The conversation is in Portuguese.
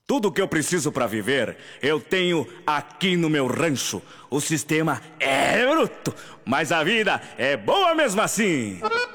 Tudo que eu preciso para viver, eu tenho aqui no meu rancho. O sistema é bruto, mas a vida é boa mesmo assim.